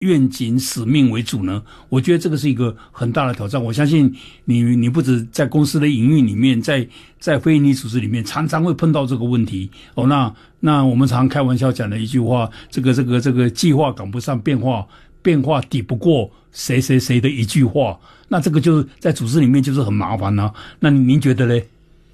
愿景使命为主呢？我觉得这个是一个很大的挑战。我相信你不止在公司的营运里面，在非营利组织里面，常常会碰到这个问题。那我们常开玩笑讲的一句话，这个计划赶不上变化抵不过谁的一句话。那这个就是在组织里面就是很麻烦啊。那您觉得嘞？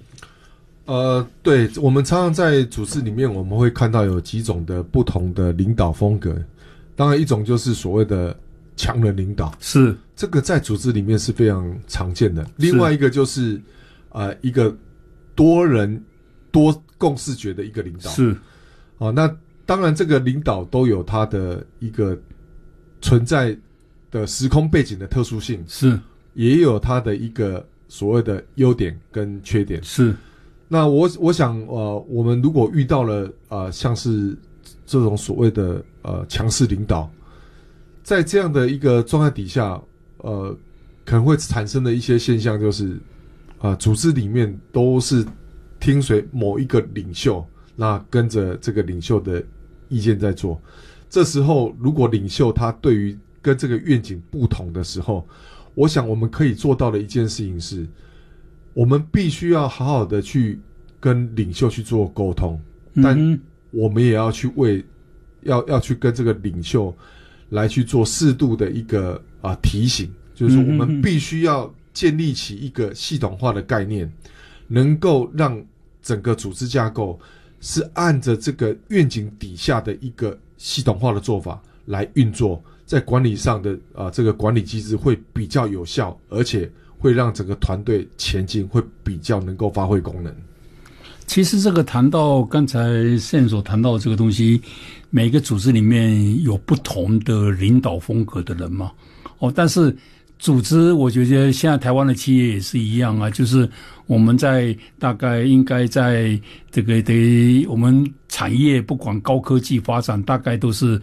对，我们常常在组织里面，我们会看到有几种的不同的领导风格。当然，一种就是所谓的强人领导， 是这个在组织里面是非常常见的。另外一个就是一个多人多共视觉的一个领导， 是那当然这个领导都有他的一个存在的时空背景的特殊性， 是也有他的一个所谓的优点跟缺点， 是。 那我想我们如果遇到了像是这种所谓的强势领导，在这样的一个状态底下，可能会产生的一些现象就是，组织里面都是听随某一个领袖，那跟着这个领袖的意见在做。这时候，如果领袖他对于跟这个愿景不同的时候，我想我们可以做到的一件事情是，我们必须要好好的去跟领袖去做沟通，但我们也要去要去跟这个领袖来去做适度的一个提醒，就是说我们必须要建立起一个系统化的概念，能够让整个组织架构是按着这个愿景底下的一个系统化的做法来运作，在管理上的这个管理机制会比较有效，而且会让整个团队前进会比较能够发挥功能。 其实这个谈到刚才Sam所谈到的这个东西，每个组织里面有不同的领导风格的人嘛。但是组织我觉得现在台湾的企业也是一样啊，就是我们在大概应该在这个我们产业不管高科技发展，大概都是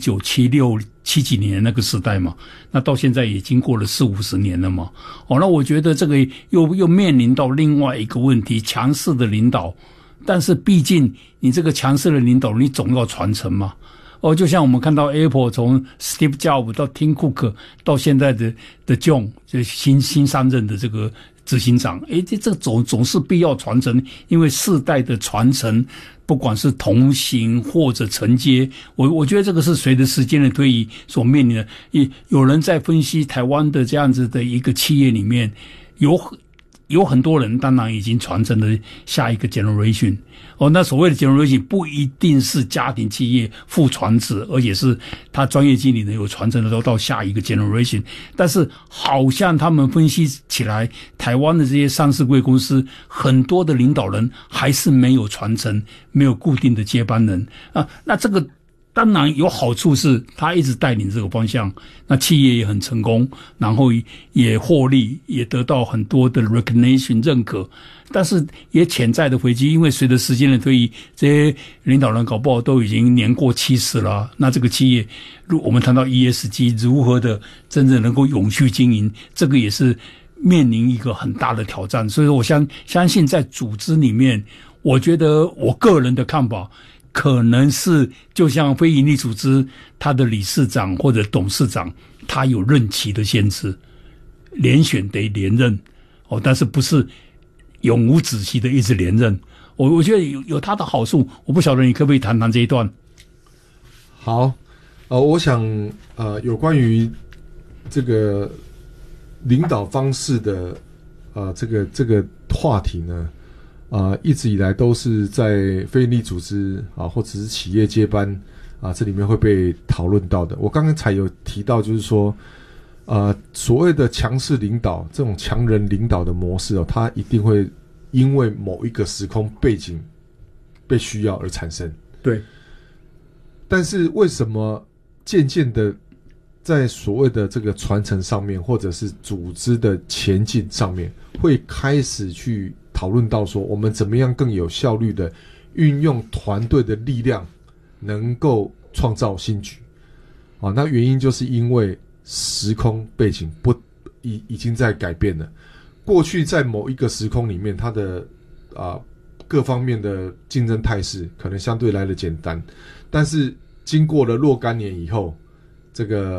1976、70几年那个时代嘛，那到现在也经过了40-50年了嘛。那我觉得这个又面临到另外一个问题，强势的领导，但是毕竟你这个强势的领导，你总要传承嘛。就像我们看到 Apple 从 Steve Jobs 到 Tim Cook 到现在的 John 就新上任的这个执行长，这总是必要传承，因为世代的传承，不管是同行或者承接，我觉得这个是随着时间的推移所面临的。有人在分析台湾的这样子的一个企业里面，有很多人当然已经传承了下一个 generation。那所谓的 generation 不一定是家庭企业父传子，而且是他专业经理人有传承的都到下一个 generation。但是好像他们分析起来，台湾的这些上市贵公司很多的领导人还是没有传承，没有固定的接班人那这个当然有好处，是他一直带领这个方向，那企业也很成功，然后也获利，也得到很多的 recognition 认可。但是也潜在的危机，因为随着时间的推移，这些领导人搞不好都已经年过70了。那这个企业，我们谈到 ESG 如何的真正能够永续经营，这个也是面临一个很大的挑战。所以说我相信在组织里面，我觉得我个人的看法，可能是就像非营利组织，他的理事长或者董事长，他有任期的限制，连选得连任但是不是永无止息的一直连任。我觉得有他的好处，我不晓得你可不可以谈谈这一段。 好，我想有关于这个领导方式的这个话题呢，一直以来都是在非营利组织或者是企业接班这里面会被讨论到的。我刚才有提到，就是说所谓的强势领导，这种强人领导的模式它一定会因为某一个时空背景被需要而产生。 对。 但是为什么渐渐的在所谓的这个传承上面，或者是组织的前进上面，会开始去讨论到说，我们怎么样更有效率的运用团队的力量，能够创造新局那原因就是因为时空背景已经在改变了。过去在某一个时空里面，它的各方面的竞争态势可能相对来的简单，但是经过了若干年以后， 这个